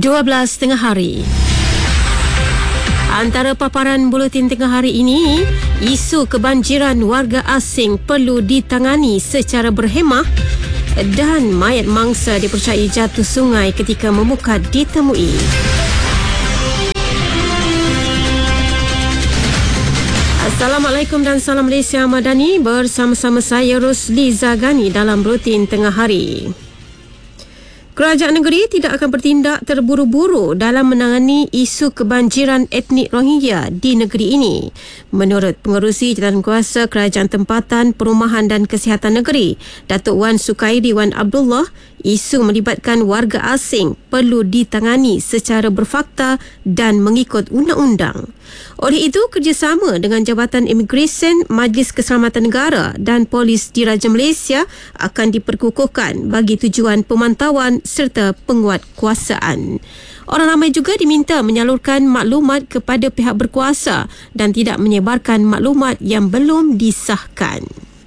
12 tengah hari. Antara paparan buletin tengah hari ini, isu kebanjiran warga asing perlu ditangani secara berhemah dan mayat mangsa dipercayai jatuh sungai ketika memukat ditemui. Assalamualaikum dan salam Malaysia Madani, bersama-sama saya Rosli Zagani dalam buletin tengah hari. Kerajaan negeri tidak akan bertindak terburu-buru dalam menangani isu kebanjiran etnik Rohingya di negeri ini. Menurut Pengerusi Jawatankuasa Kerajaan Tempatan Perumahan dan Kesihatan Negeri, Datuk Wan Sukairi Wan Abdullah, isu melibatkan warga asing perlu ditangani secara berfakta dan mengikut undang-undang. Oleh itu, kerjasama dengan Jabatan Imigresen, Majlis Keselamatan Negara dan Polis Diraja Malaysia akan diperkukuhkan bagi tujuan pemantauan serta penguatkuasaan. Orang ramai juga diminta menyalurkan maklumat kepada pihak berkuasa dan tidak menyebarkan maklumat yang belum disahkan.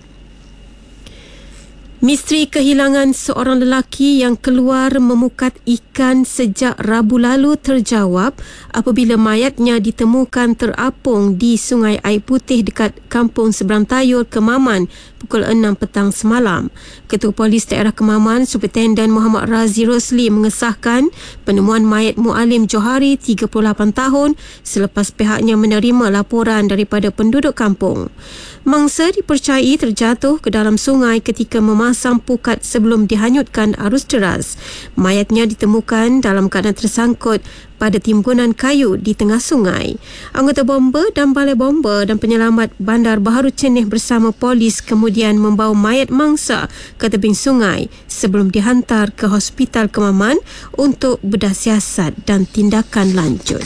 Misteri kehilangan seorang lelaki yang keluar memukat ikan sejak Rabu lalu terjawab apabila mayatnya ditemukan terapung di Sungai Air Putih dekat Kampung Seberang Tayur, Kemaman pukul 6 petang semalam. Ketua Polis Daerah Kemaman, Superintenden Muhammad Razi Rosli mengesahkan penemuan mayat Mualim Johari 38 tahun selepas pihaknya menerima laporan daripada penduduk kampung. Mangsa dipercayai terjatuh ke dalam sungai ketika memasang pukat sebelum dihanyutkan arus deras. Mayatnya ditemukan dalam keadaan tersangkut pada timbunan kayu di tengah sungai. Anggota bomba dan balai bomba dan penyelamat Bandar Baharu Cenih bersama polis kemudian membawa mayat mangsa ke tebing sungai sebelum dihantar ke Hospital Kemaman untuk bedah siasat dan tindakan lanjut.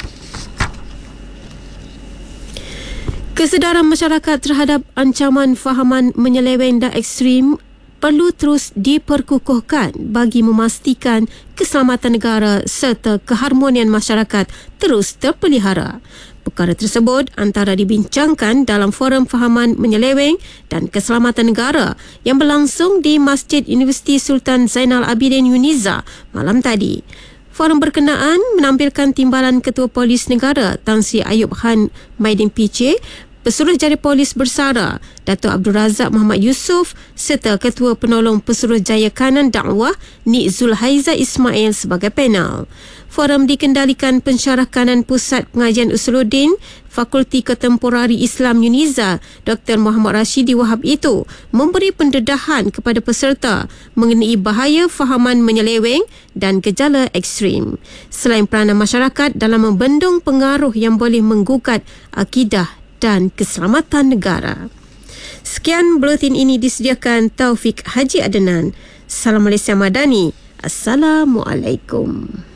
Kesedaran masyarakat terhadap ancaman fahaman menyeleweng dan ekstrim perlu terus diperkukuhkan bagi memastikan keselamatan negara serta keharmonian masyarakat terus terpelihara. Perkara tersebut antara dibincangkan dalam Forum Fahaman Menyeleweng dan Keselamatan Negara yang berlangsung di Masjid Universiti Sultan Zainal Abidin Uniza malam tadi. Forum berkenaan menampilkan timbalan Ketua Polis Negara Tan Sri Ayub Khan Maidin PC, Pesuruhjaya Polis Bersara Datuk Abdul Razak Muhammad Yusof serta Ketua Penolong Pesuruhjaya Kanan Dakwah Nik Zulhaiza Ismail sebagai panel. Forum dikendalikan Pensyarah Kanan Pusat Pengajian Usuluddin Fakulti Kontemporari Islam Uniza Dr. Muhammad Rashidi Wahab itu memberi pendedahan kepada peserta mengenai bahaya fahaman menyeleweng dan gejala ekstrim, selain peranan masyarakat dalam membendung pengaruh yang boleh menggugat akidah dan keselamatan negara. Sekian buletin ini disediakan Taufik Haji Adnan. Salam Malaysia Madani. Assalamualaikum.